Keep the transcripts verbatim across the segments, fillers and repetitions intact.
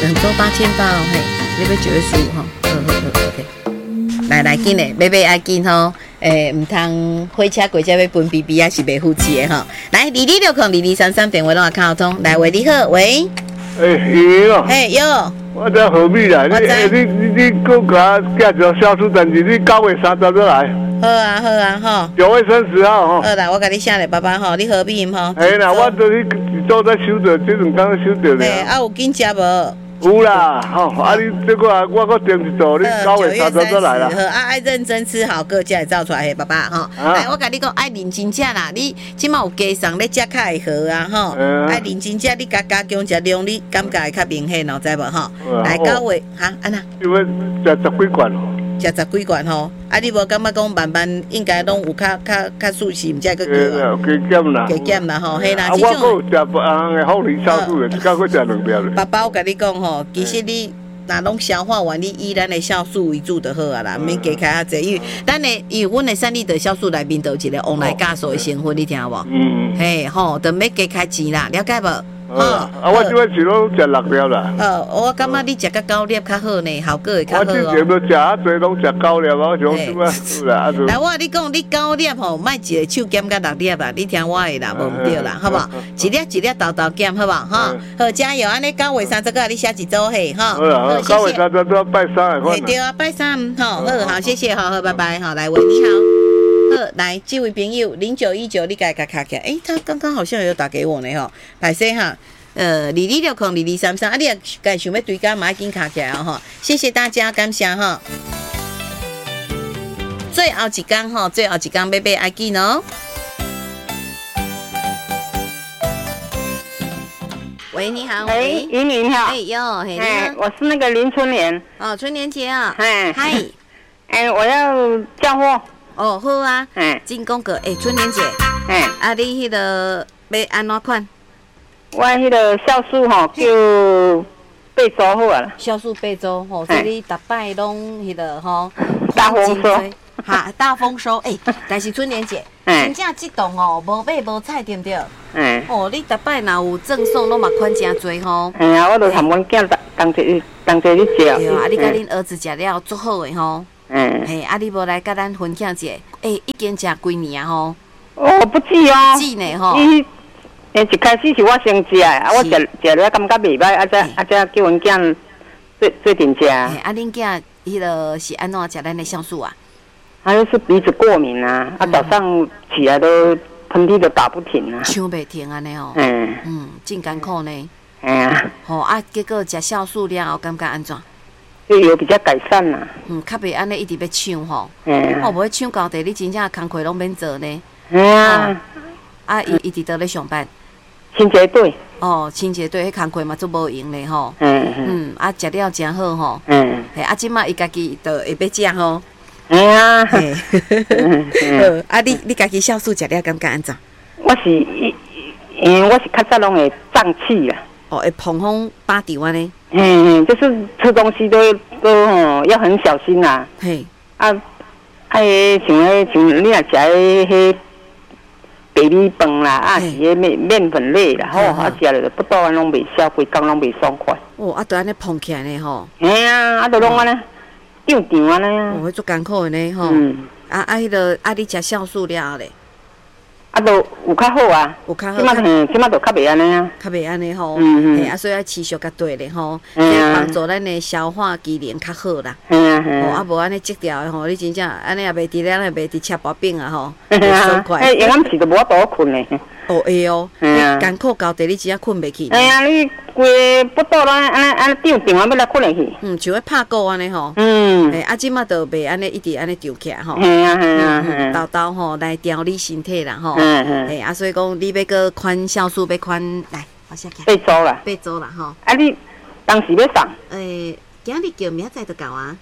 两周八千八哦，嘿，你要九月十五号，好好好 ，OK。来来紧嘞，买买爱紧吼，诶，唔通火车过车要分 B B 啊，是袂付钱的吼。来，二二六空二二三三电话拢也卡通，来喂，你好，喂。 诶，莹哦。 嘿，有。 我在何必啦？你你你你搁给我介绍销售单子，你九月三十再来。 好啊，好啊，吼。 九月三十号吼。 好啦，我甲你写咧，爸爸吼，你何必吼？ 嘿啦，我都去一早在收着，这两天收着咧。 嘿，啊有紧接无？ 有啦，吼，啊你这个啊，我搁订一组，你九月三十再来啦。 好啊，爱认真吃好，各家会造出来的，爸爸吼。来，我甲你讲，爱认真食啦，你即马有加上咧食较会好啊，吼。爱认真食，你加加强食量，你感觉会较明显哦，知无吼？来，九月哈，安那？ 因为食十几罐哦。 食十几罐吼，啊！你无感觉讲慢慢应该拢有较较较舒适，毋才个叫。加减啦。 加减啦吼，嘿啦。 啊，我搁有食别人的凤梨酵素的，一到搁食两粒咧。 爸爸，我甲你讲吼，其实你若拢消化完，你以咱的酵素为主就好啊啦，免加开较济，因为咱的因为阮的三氯的酵素内面有一个往来加素的成分，你听无？嗯。嘿吼，就免加开钱啦，了解无？ 哦，啊，我即摆是拢食六粒啦。 呃，我感觉你食到九粒较好呢，效果会较好哦。 我之前都食啊侪拢食九粒啊，我想即摆啦。 来，我你讲你九粒吼，莫一个手减到六粒啦，你听我的啦，无毋对啦，好不好？一粒一粒豆豆减，好不好？哈，好，加油！安尼九月三十个你写一组嘿，哈。 好啦，九月三十都拜三的。 对啊，拜三，好，好，好，谢谢，好，好，拜拜，好，来喂，你好。好，来，这位朋友零九一九，你改改卡起来，哎，他刚刚好像有打给我呢，哈，歹势哈。呃，二二六空二二三三，啊，你也该想要对家买紧卡起来哦哈，谢谢大家，感谢哈。最后一天哈，最后一天买买爱紧哦。喂，你好。 喂，怡宁好。 哎哟，嘿， 哎，我是那个林春莲。 哦，春莲姐啊。 哎， 嗨。 哎，我要交货。 哦，好啊。 哎， 进讲个，哎，春莲姐。 哎， 啊，你迄个要安怎款？ 我迄个酵素吼叫八周好啊。 酵素八周吼，所以你逐摆拢迄个吼大丰收， 哈大丰收诶！但是春莲姐，真正即栋哦，无买无菜对不对？嗯。哦，你逐摆若有赠送，拢嘛款真多吼。 哎呀，我都含阮囝同齐同齐去食。 对啊，你甲恁儿子食了足好诶吼。嗯。嘿，啊，你无来甲咱分享者，诶，已经食几年啊吼？ 哦，不止哦。 止呢吼。 诶，一开始是我先食的，啊，我食食了感觉袂歹，啊，再啊再叫阮囝做做阵食。啊， 恁囝迄个是安怎食咱的酵素啊？ 他就是鼻子过敏啊，啊，早上起来都喷嚏都打不停啊， 唱袂停安尼哦。嗯嗯，真艰苦呢。 哎呀。 吼啊，结果食酵素了后，感觉安怎？ 就有比较改善啦。 嗯，较袂安尼一直要唱吼。 嗯。 哦，无唱到底，你真正工课拢免做呢。 哎呀。 啊，伊一直都咧上班。 清洁队哦，清洁队迄工课嘛做无用咧吼。嗯嗯。啊，食了真好吼。嗯。嘿，啊，即马伊家己就会要食吼。 哎呀。 嘿。好，啊，你你家己酵素食了感觉安怎？ 我是一，嗯，我是较早拢会胀气啦。 哦，会膨风巴掉安尼。 嗯，就是吃东西都都吼要很小心啦。嘿。啊，啊，像迄像你若食迄。白米饭啦，啊是迄面面粉类啦，吼，啊食了不倒安拢袂消，规工拢袂爽快。 哦，啊，都安尼膨起来呢吼。 嘿啊，啊，都拢安尼，长长安尼啊。 哦，做艰苦的呢吼。嗯。啊啊，迄个啊，你食酵素了后咧？ 啊，都有较好啊。有较好。即马嘿，即马都较袂安尼啊。较袂安尼吼。嗯嗯。嘿，啊，所以要持续较对咧吼，来帮助咱的消化机能较好啦。嘿啊嘿。哦，啊无安尼积掉的吼，你真正安尼也袂伫咧，也袂伫吃薄饼啊吼。 嘿啊。哎，下暗时都无法度困咧。 哦会哦。嘿啊。艰苦到底你真正困袂去。 哎呀，你规不倒啦，安尼安尼长长啊，要来困会去。 嗯，像咧拍鼓安尼吼。嗯。嘿，啊，即马都袂安尼一直安尼长起来吼。 嘿啊嘿啊嘿。 豆豆吼来调理身体啦吼。嗯嗯。嘿，啊，所以讲你要个款酵素，要款来，我写起。 八周啦。 八周啦吼。 啊，你当时要送？ 诶，今日叫明仔载就到啊。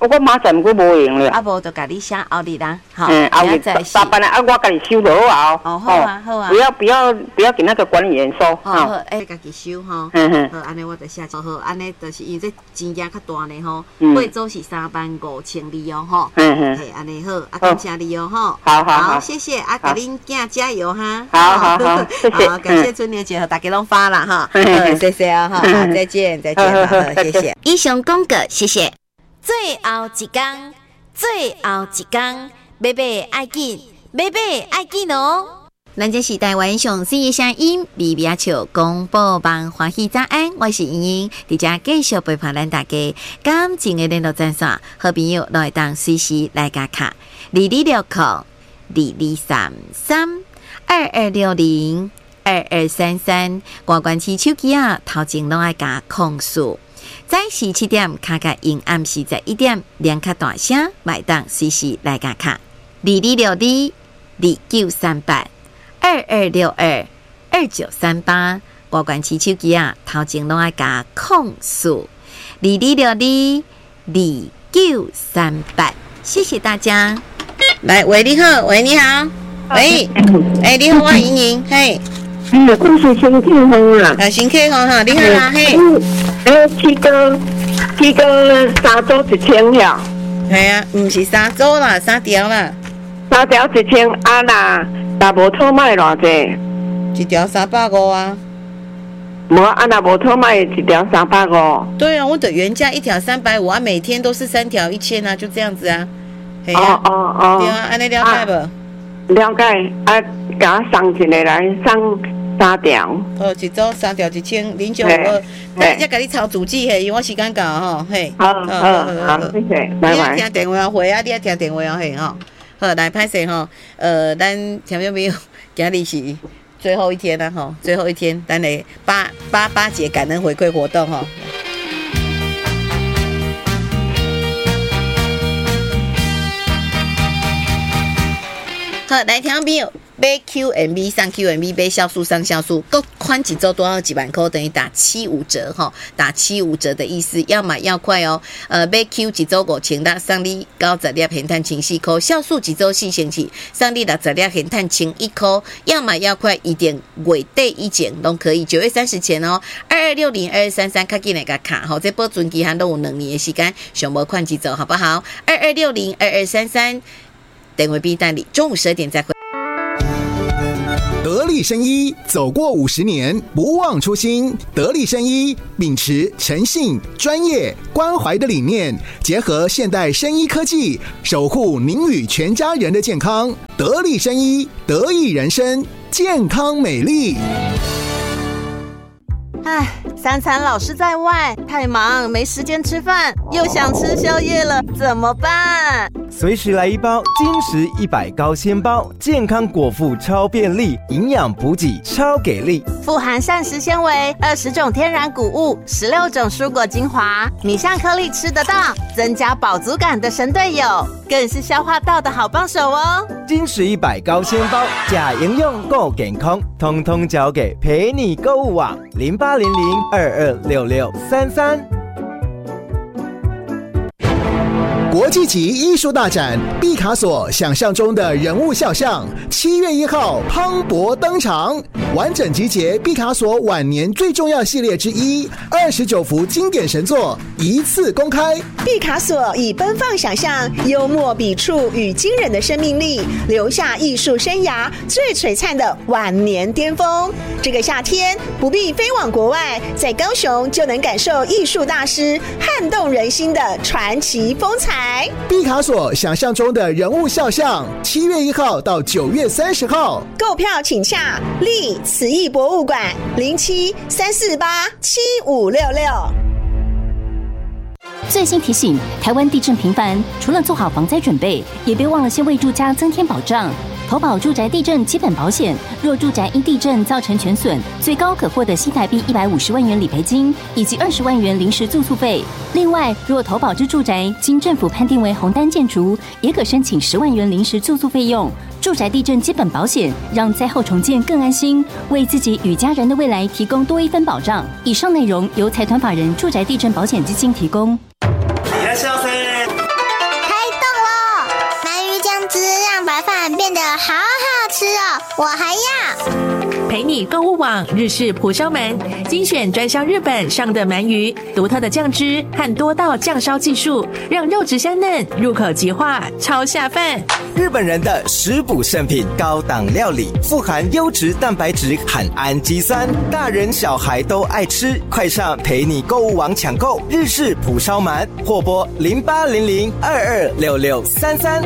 我马仔毋过无用了。 啊，无就甲你写后日啦，哈。 嗯，后日三班啊，我家己收就好哦。哦，好啊，好啊。 不要不要不要给那个管理员收。 好好，哎，家己收哈。嗯嗯。好，安尼我就写好好，安尼就是因为这钱额较大呢吼。嗯。贵州是三万五千二哦吼。嗯嗯。嘿，安尼好，啊，感谢你哦吼。 好好好， 谢谢啊，甲恁囝加油哈。 好好好，谢谢。 好，感谢春节节和大家拢发了哈。嗯，谢谢啊哈，再见再见，好，谢谢。以上讲过，谢谢。最后一天，最后一天，买买爱紧，买买爱紧哦。咱这是台湾上新的声音，微微笑广播网欢喜早安，我是莹莹，伫遮继续陪伴咱大家。感情的联络专线，好朋友都会当随时来加卡，二二六零二二三三二二六零二二三三，挂关起手机啊，头前拢爱加控诉。早时七点，卡卡因暗时十一点，连卡大声，麦当随时来加卡。二二六二二九三八二二六二二九三八，挂关起手机啊，头前拢爱加控诉。二二六二二九三八，谢谢大家。来，喂，你好，喂，你好，喂，哎，你好，我莹莹，嘿。 嗯，我是新客户啦。 啊，新客户哈，你好啦，嘿。 诶，七个，七个三组一千了。 系啊，唔是三组啦，三条啦。 三条一千啊啦，但无套卖偌济？ 一条三百五啊。 无啊，那无套卖一条三百五。 对啊，我的原价一条三百五啊，每天都是三条一千啊，就这样子啊。 哦哦哦。 对啊，安尼了解无？ 了解啊，给我送一个来送。三条， 哦，一组三条一千零九五二，我再给你抄主记嘿，因为我时间到吼，嘿， 好，好，好，谢谢，拜拜。 你要听电话回啊，你要听电话嘿吼，好，来拍摄吼，呃，咱听到没有？今日是最后一天了吼，最后一天，咱的八八八节感恩回馈活动吼。好，来听朋友。买 Q M V 上 Q M V， 买酵素上酵素，各款一周多少几万块，等于打七五折哈，打七五折的意思，要买要快哦。呃，买 Q 一周五千六，送你九十粒现碳清四块，酵素一周四星期，送你六十粒现碳清一块，要买要快，一点月底以前都可以，九月三十前哦。二二六零二二三三，卡紧来个卡吼，这保存期限都有两年的时间，上无款几周好不好？二二六零二二三三，电话B单里，中午十二点再回。 得力生医走过五十年，不忘初心。得力生医秉持诚信、专业、关怀的理念，结合现代生医科技，守护您与全家人的健康。得力生医，得益人生，健康美丽。 唉，三餐老是在外，太忙没时间吃饭，又想吃宵夜了，怎么办？ 随时来一包金石一百高纤包，健康果腹超便利，营养补给超给力， 富含膳食纤维、二十种天然谷物、十六种蔬果精华，米香颗粒吃得到，增加饱足感的神队友，更是消化道的好帮手哦。 金石一百高纤包，假营养够健康，通通交给陪你购物网零八零零二二六六三三。 国际级艺术大展毕卡索想象中的人物肖像，七月一号磅礴登场，完整集结毕卡索晚年最重要系列之一，二十九幅经典神作一次公开。 毕卡索以奔放想象、幽默笔触与惊人的生命力，留下艺术生涯最璀璨的晚年巅峰。这个夏天不必飞往国外，在高雄就能感受艺术大师撼动人心的传奇风采。 毕卡索想象中的人物肖像，七月一号到九月三十号， 购票请洽立慈艺博物馆零七三四八七五六六。 最新提醒：台湾地震频繁，除了做好防灾准备，也别忘了先为住家增添保障。投保住宅地震基本保险，若住宅因地震造成全损，最高可获得新台币一百五十万元理赔金以及二十万元临时住宿费。另外，若投保之住宅经政府判定为红单建筑，也可申请十万元临时住宿费用。住宅地震基本保险让灾后重建更安心，为自己与家人的未来提供多一分保障。以上内容由财团法人住宅地震保险基金提供。 いらっしゃいませ。 碗变得好好吃哦，我还要。 陪你购物网日式蒲烧鳗，精选专销日本上的鳗鱼，独特的酱汁和多道酱烧技术，让肉质香嫩，入口即化，超下饭。 日本人的食补圣品，高档料理，富含优质蛋白质和氨基酸，大人小孩都爱吃。快上陪你购物网抢购日式蒲烧鳗，或拨零八零零二二六六三三。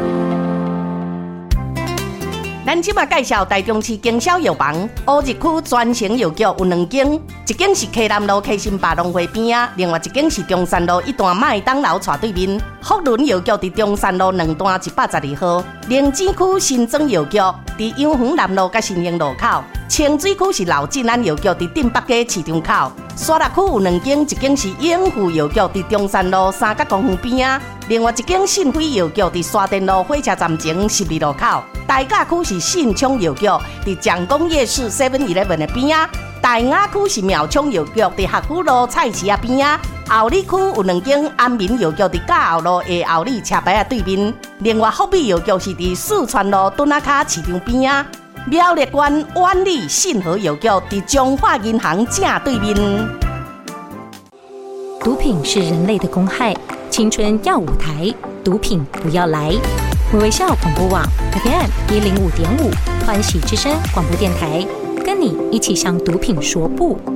咱即马介绍台中市经销药房乌日区专营药局有两间，一间是溪南路溪心百农会边啊，另外一间是中山路一段麦当劳斜对面。福伦药局伫中山路两段一百十二号，灵芝区新庄药局伫永恒南路甲新兴路口，清水区是老进安药局伫镇北街市场口。沙鹿区有两间，一间是永富药局伫中山路三角公园边啊，另外一间信辉药局伫沙田路火车站前十二路口。大甲区是信昌药局伫蒋公夜市 seven eleven 的边啊，大雅区是苗昌药局伫学府路菜市啊边啊，后里区有两间安民药局伫嘉后路的后里车牌啊对面，另外福美药局是伫四川路墩仔卡市场边啊，苗栗县万里信和药局伫中华银行正对面。 毒品是人类的公害，青春要舞台，毒品不要来。微笑广播网 F M 一零五点五，欢喜之声广播电台，跟你一起向毒品说不。